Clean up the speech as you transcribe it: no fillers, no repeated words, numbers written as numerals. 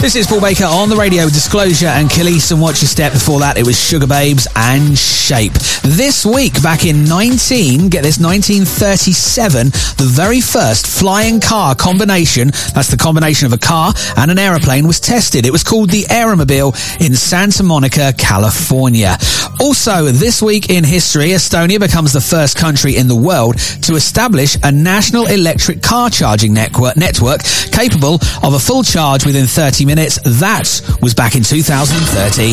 This is Paul Baker on the radio, Disclosure and Khalees and Watch Your Step. Before that, it was Sugar Babes and Shape. This week, back in 1937, the very first flying car combination, that's the combination of a car and an aeroplane, was tested. It was called the Aeromobile in Santa Monica, California. Also, this week in history, Estonia becomes the first country in the world to establish a national electric car charging network capable of a full charge within 30 minutes. That was back in 2013.